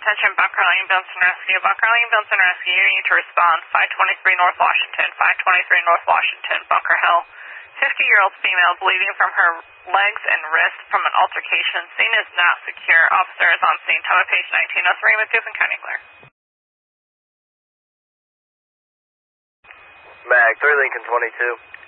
Attention, Bunker Lane, Benson Rescue. Bunker Lane, Benson Rescue, you need to respond. 523 North Washington, 523 North Washington, Bunker Hill. 50-year-old female bleeding from her legs and wrists from an altercation. Scene is not secure. Officer is on scene. Time of page 1903 with Guzman County clear. Mag, 3 Lincoln 22.